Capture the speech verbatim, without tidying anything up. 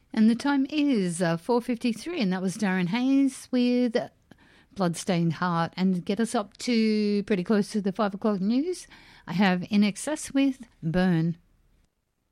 And the time is uh, four fifty-three, and that was Darren Hayes with Bloodstained Heart. And get us up to pretty close to the five o'clock news, I have In Excess with Burn.